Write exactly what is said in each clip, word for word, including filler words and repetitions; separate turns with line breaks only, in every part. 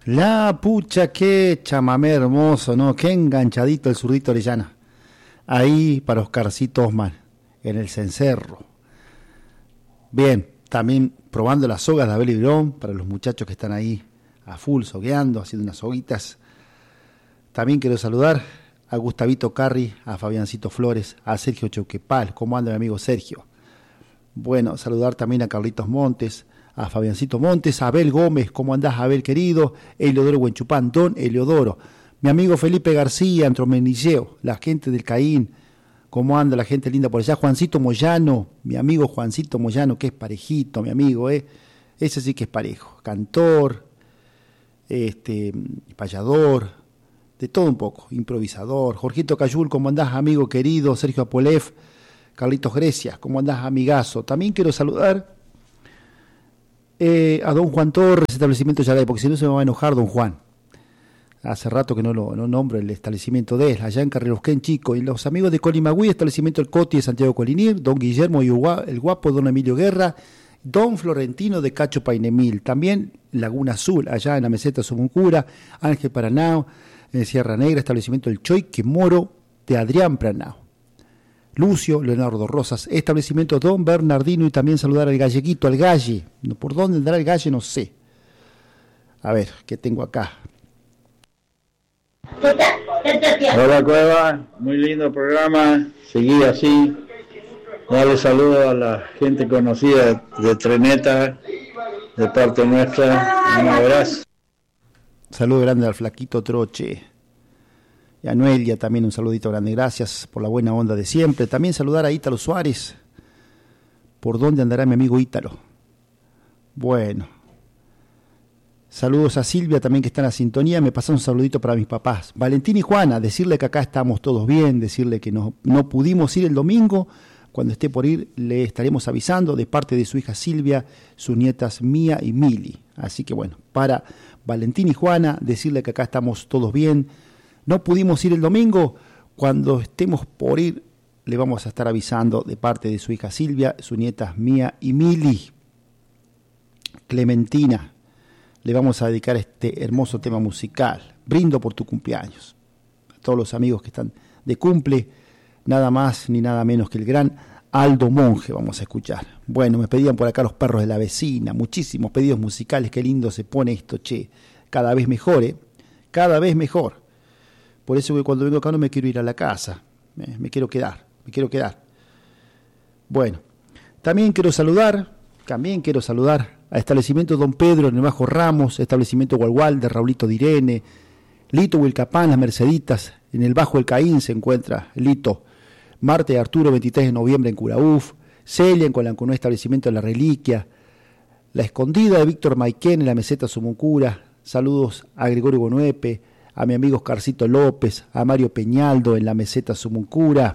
La pucha, qué chamamé hermoso, ¿no? Qué enganchadito el zurdito Orellana. Ahí para Oscarcito Osman, en el cencerro. Bien, también probando las sogas de Abel y Brón, para los muchachos que están ahí a full, sogueando, haciendo unas soguitas. También quiero saludar a Gustavito Carri, a Fabiancito Flores, a Sergio Chauquepal. ¿Cómo anda mi amigo Sergio? Bueno, saludar también a Carlitos Montes, a Fabiancito Montes, a Abel Gómez. ¿Cómo andás, Abel querido? Eleodoro Huenchupán, don Eleodoro. Mi amigo Felipe García, Antromenilleo, la gente del Caín. ¿Cómo anda la gente linda por allá? Juancito Moyano, mi amigo Juancito Moyano, que es parejito, mi amigo, ¿eh? Ese sí que es parejo. Cantor, este, payador, de todo un poco, improvisador. Jorgito Cayul, ¿cómo andás, amigo querido? Sergio Apolef, Carlitos Grecia, ¿cómo andás, amigazo? También quiero saludar eh, a don Juan Torres, establecimiento Yaray, porque si no se me va a enojar don Juan. Hace rato que no lo no nombro el establecimiento de él, allá en Carrerosquén, Chico. Y los amigos de Colimagüí, establecimiento El Coti de Santiago Colinir, don Guillermo y el Guapo, don Emilio Guerra, don Florentino de Cacho Painemil. También Laguna Azul, allá en la meseta Sumuncura, Ángel Paranao, en Sierra Negra, establecimiento El Choique Moro de Adrián Pranao. Lucio, Leonardo Rosas, establecimiento Don Bernardino, y también saludar al galleguito, al galle. ¿Por dónde andará el galle? No sé. A ver, ¿qué tengo acá?
Hola Cueva, muy lindo programa, seguí así, darle saludo a la gente conocida de Treneta, de parte nuestra, un abrazo.
Saludo grande al flaquito Troche, y a Noelia también un saludito grande, gracias por la buena onda de siempre. También saludar a Ítalo Suárez. ¿Por dónde andará mi amigo Ítalo? Bueno, saludos a Silvia también que está en la sintonía. Me pasan un saludito para mis papás Valentín y Juana, decirle que acá estamos todos bien, decirle que no, no pudimos ir el domingo. Cuando esté por ir le estaremos avisando de parte de su hija Silvia, sus nietas Mía y Mili. Así que bueno, para Valentín y Juana, decirle que acá estamos todos bien. No pudimos ir el domingo, cuando estemos por ir le vamos a estar avisando de parte de su hija Silvia, sus nietas Mía y Mili. Clementina, le vamos a dedicar este hermoso tema musical, Brindo por tu cumpleaños. A todos los amigos que están de cumple, nada más ni nada menos que el gran Aldo Monge vamos a escuchar. Bueno, me pedían por acá los perros de la vecina, muchísimos pedidos musicales, qué lindo se pone esto, che. Cada vez mejor, ¿eh? Cada vez mejor. Por eso que cuando vengo acá no me quiero ir a la casa, me, me quiero quedar, me quiero quedar. Bueno, también quiero saludar, también quiero saludar a establecimiento Don Pedro en el Bajo Ramos, establecimiento Gualgual de Raulito Direne, Lito Huilcapán, Las Merceditas, en el Bajo del Caín se encuentra Lito, Marte Arturo, veintitrés de noviembre en Curaúf, Celia en Colancuno, establecimiento de La Reliquia, La Escondida de Víctor Maiquén en la meseta Sumuncura. Saludos a Gregorio Bonuepe, a mi amigo Oscarcito López, a Mario Peñaldo en la meseta Sumuncura.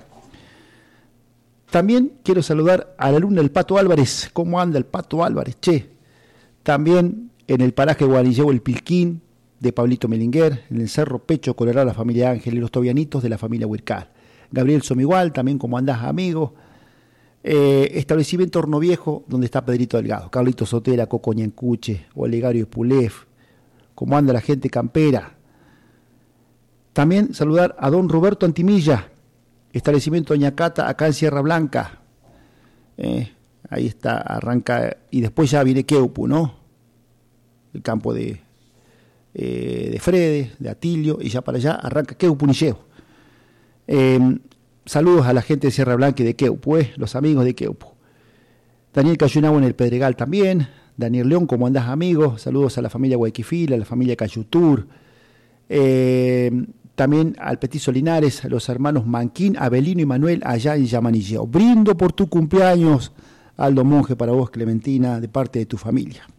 También quiero saludar a la alumna del Pato Álvarez. ¿Cómo anda el Pato Álvarez? Che. También en el paraje Guanilleo El Pilquín de Pablito Melinguer, en el Cerro Pecho Colorado la familia Ángel y los Tobianitos de la familia Huircal. Gabriel Somigual, también como andás amigo. Eh, establecimiento Horno Viejo, donde está Pedrito Delgado, Carlito Sotera, Coco Ñancuche, Olegario Pulef. ¿Cómo anda la gente campera? También saludar a don Roberto Antimilla, establecimiento Doña Cata, acá en Sierra Blanca. Eh, ahí está, arranca, y después ya viene Queupu, ¿no? El campo de, eh, de Frede, de Atilio, y ya para allá arranca Queupu Nilleo. Eh, saludos a la gente de Sierra Blanca y de Queupu, eh, los amigos de Queupu. Daniel Cayunagua en el Pedregal también. Daniel León, ¿cómo andás, amigo? Saludos a la familia Guayquifil, a la familia Cayutur. Eh, también al Petizo Linares, a los hermanos Manquín, Abelino y Manuel allá en Yamanilleo. Brindo por tu cumpleaños, Aldo Monge, para vos, Clementina, de parte de tu familia.